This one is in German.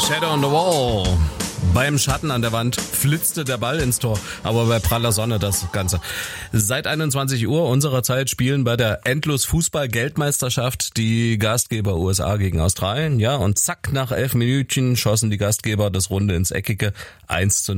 Shadow on the Wall. Beim Schatten an der Wand flitzte der Ball ins Tor, aber bei praller Sonne das Ganze. Seit 21 Uhr unserer Zeit spielen bei der Endlos-Fußball-Geldmeisterschaft die Gastgeber USA gegen Australien. Ja, und zack, nach 11 Minütchen schossen die Gastgeber das Runde ins Eckige 1:0.